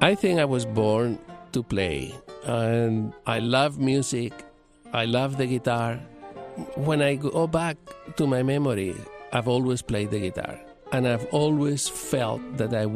I think I was born to play, and I love music. I love the guitar. When I go back to my memory, I've always played the guitar, and I've always felt that I